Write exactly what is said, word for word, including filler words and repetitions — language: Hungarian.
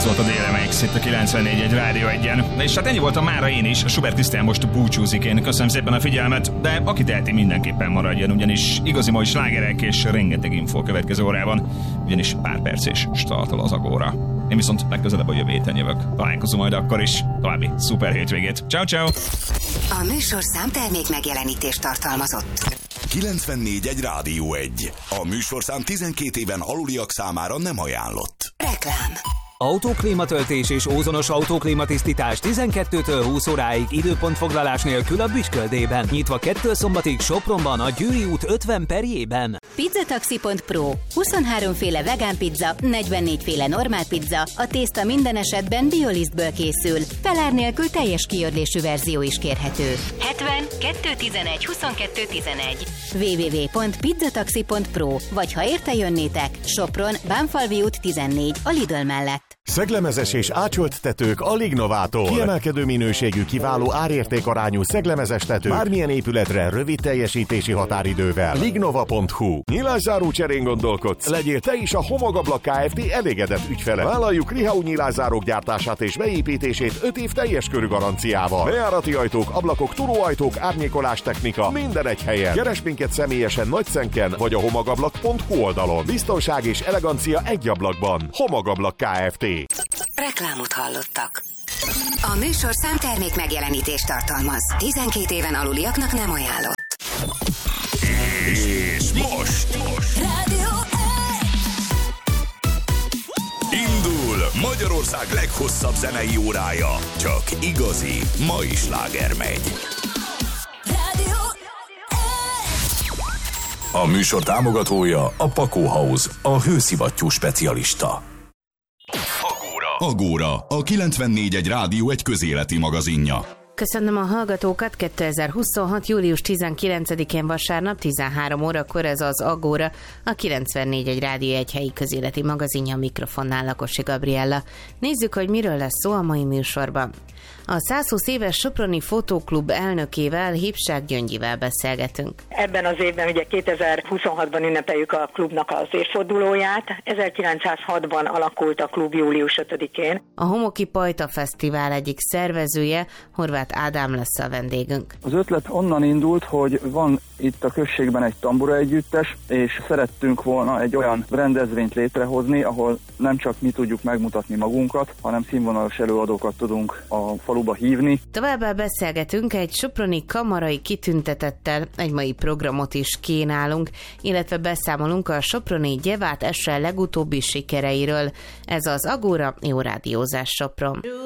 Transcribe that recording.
volt a dé em iksz itt a kilencvennégy egy Rádió egyen. És hát ennyi voltam mára én is, Schubert Krisztián most búcsúzik, én köszönöm szépen a figyelmet, de aki teheti, mindenképpen maradjon, ugyanis igazi mai slágerek és rengeteg info a következő órában, ugyanis pár perc és startol az Agóra. Én viszont legközelebb a jövő héten jövök. Találkozom majd akkor is. További szuper hétvégét. Ciao, ciao. A műsorszám termék megjelenítést tartalmazott. kilencvennégy egy Rádió egy. A műsorszám tizenkét éven aluliak számára nem ajánlott. Reklám. Autóklímatöltés és ózonos autóklímatisztítás tizenkettőtől húsz óráig időpontfoglalás nélkül a Büsköldében. Nyitva kettő szombatig Sopronban, a Győri út ötven perjében. Pizzataxi pont pro. huszonhárom féle vegán pizza, negyvennégy féle normál pizza, a tészta minden esetben biolisztből készül. Felár nélkül teljes kiörlésű verzió is kérhető. hetven kettő tizenegy huszonkettő tizenegy. double-u double-u double-u pont pizzataxi pont pro. Vagy ha érte jönnétek, Sopron, Bánfalvi út tizennégy, a Lidl mellett. Szeglemezes és ácsolt tetők a Lignovától. Kiemelkedő minőségű, kiváló árértékarányú szeglemezes tető. Bármilyen épületre rövid teljesítési határidővel. lignova pont hu. Nyilászáró cserén gondolkodsz? Legyél te is a Homogablak Kft. Elégedett ügyfele. Vállaljuk Rihau nyilászárók gyártását és beépítését öt év teljes körű garanciával. Bejárati ajtók, ablakok, turóajtók, árnyékolás technika. Minden egy helyen. Keresd minket személyesen Nagyszenken vagy a homogablak pont hu oldalon. Biztonság és elegancia egy ablakban. Homogablak Kft. Reklámot hallottak. A műsorszám termék megjelenítést tartalmaz. tizenkét éven aluliaknak nem ajánlott. És most, most. Rádió Indul Magyarország leghosszabb zenei órája. Csak igazi mai sláger megy. A műsor támogatója a Pakó House, a hőszivattyú specialista. Agóra, a kilencvennégy egy Rádió egy közéleti magazinja. Köszönöm a hallgatókat, kétezer-huszonhat. július tizenkilencedikén vasárnap tizenhárom órakor ez az Agóra, a kilencvennégy egy Rádió egy helyi közéleti magazinja, a mikrofonnál Lakosi Gabriella. Nézzük, hogy miről lesz szó a mai műsorban. A százhúsz éves Soproni Fotóklub elnökével, Hipság Gyöngyivel beszélgetünk. Ebben az évben, ugye kétezer-huszonhatban ünnepeljük a klubnak az évfordulóját. ezerkilencszázhatban alakult a klub július ötödikén. A Homoki Pajta Fesztivál egyik szervezője, Horváth Ádám lesz a vendégünk. Az ötlet onnan indult, hogy van itt a községben egy tambura együttes, és szerettünk volna egy olyan rendezvényt létrehozni, ahol nem csak mi tudjuk megmutatni magunkat, hanem színvonalas előadókat tudunk a faluba hívni. Továbbá beszélgetünk egy soproni kamarai kitüntetettel, egy mai programot is kínálunk, illetve beszámolunk a soproni Gyevát Esre legutóbbi sikereiről. Ez az Agóra, jó rádiózás Sopron.